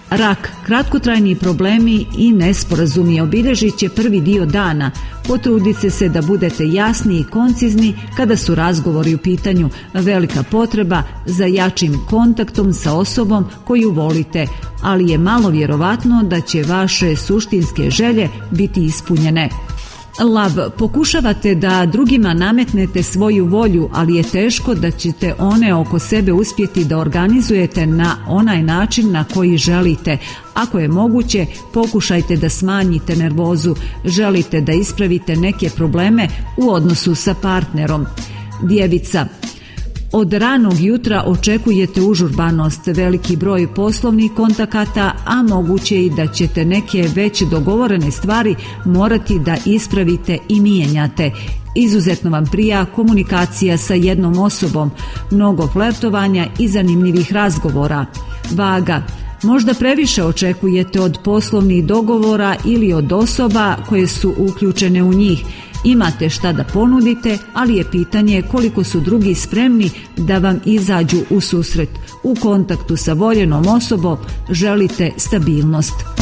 Rak, kratkotrajni problemi i nesporazumi obilježit će prvi dio dana. Potrudite se da budete jasni i koncizni kada su razgovori u pitanju. Velika potreba za jačim kontaktom sa osobom koju volite, ali je malo vjerovatno da će vaše suštinske želje biti ispunjene. Lav, pokušavate da drugima nametnete svoju volju, ali je teško da ćete one oko sebe uspjeti da organizujete na onaj način na koji želite. Ako je moguće, pokušajte da smanjite nervozu. Želite da ispravite neke probleme u odnosu sa partnerom. Djevica, od ranog jutra očekujete užurbanost, veliki broj poslovnih kontakata, a moguće i da ćete neke već dogovorene stvari morati da ispravite i mijenjate. Izuzetno vam prija komunikacija sa jednom osobom, mnogo flertovanja i zanimljivih razgovora. Vaga, možda previše očekujete od poslovnih dogovora ili od osoba koje su uključene u njih. Imate šta da ponudite, ali je pitanje koliko su drugi spremni da vam izađu u susret. U kontaktu sa voljenom osobom želite stabilnost.